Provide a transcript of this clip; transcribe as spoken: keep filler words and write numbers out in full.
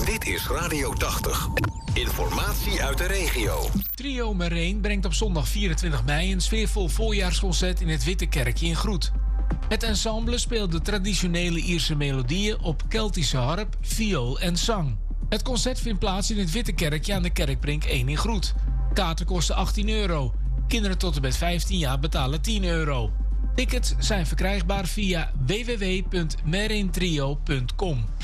Dit is Radio tachtig. Informatie uit de regio. Trio Marijn brengt op zondag vierentwintig mei een sfeervol voorjaarsconcert in het Witte Kerkje in Groet. Het ensemble speelt de traditionele Ierse melodieën op Keltische harp, viool en zang. Het concert vindt plaats in het Witte Kerkje aan de Kerkbrink één in Groet. Kaarten kosten achttien euro. Kinderen tot en met vijftien jaar betalen tien euro. Tickets zijn verkrijgbaar via w w w punt marintrio punt com.